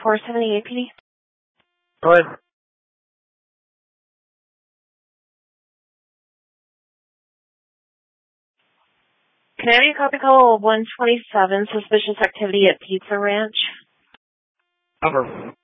478 PD. Go ahead. Can I have your copy call 127, suspicious activity at Pizza Ranch? Number.